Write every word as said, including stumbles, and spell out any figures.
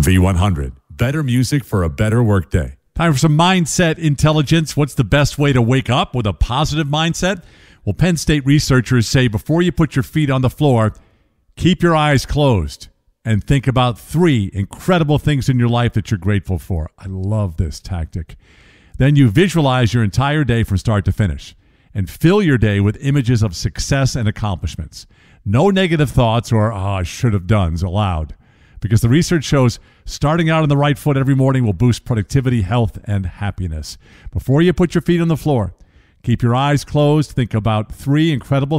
V one hundred, better music for a better workday. Time for some mindset intelligence. What's the best way to wake up with a positive mindset? Well, Penn State researchers say before you put your feet on the floor, keep your eyes closed and think about three incredible things in your life that you're grateful for. I love this tactic. Then you visualize your entire day from start to finish and fill your day with images of success and accomplishments. No negative thoughts or, oh, I should have done's allowed. Because the research shows starting out on the right foot every morning will boost productivity, health, and happiness. Before you put your feet on the floor, keep your eyes closed. Think about three incredible